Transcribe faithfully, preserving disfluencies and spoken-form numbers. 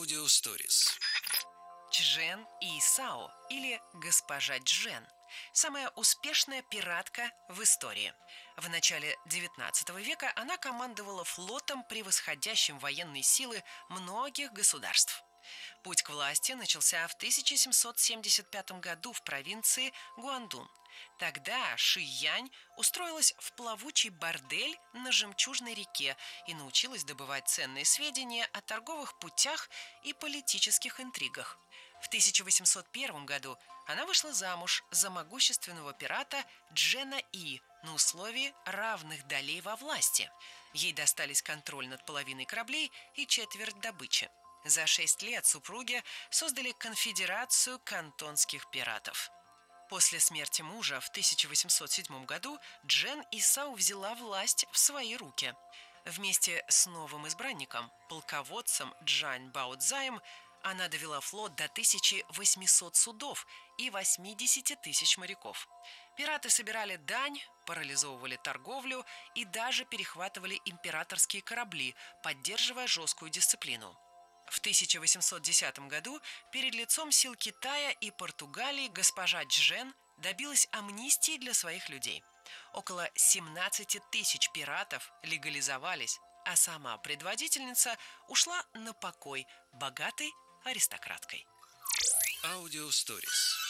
Аудиосторис. Чжэн и Исао, или госпожа Чжэн, самая успешная пиратка в истории. В начале девятнадцатого века она командовала флотом, превосходящим военные силы многих государств. Путь к власти начался в тысяча семьсот семьдесят пятом году в провинции Гуандун. Тогда Ши Янь устроилась в плавучий бордель на Жемчужной реке и научилась добывать ценные сведения о торговых путях и политических интригах. В тысяча восемьсот первом году она вышла замуж за могущественного пирата Чжэна И на условии равных долей во власти. Ей достались контроль над половиной кораблей и четверть добычи. За шесть лет супруги создали конфедерацию кантонских пиратов. После смерти мужа в тысяча восемьсот седьмом году Чжэн Исао взяла власть в свои руки. Вместе с новым избранником, полководцем Чжань Баоцзаем, она довела флот до тысячи восьмисот судов и восьмидесяти тысяч моряков. Пираты собирали дань, парализовывали торговлю и даже перехватывали императорские корабли, поддерживая жесткую дисциплину. В тысяча восемьсот десятом году перед лицом сил Китая и Португалии госпожа Чжэн добилась амнистии для своих людей. Около семнадцати тысяч пиратов легализовались, а сама предводительница ушла на покой богатой аристократкой. Аудиосторис.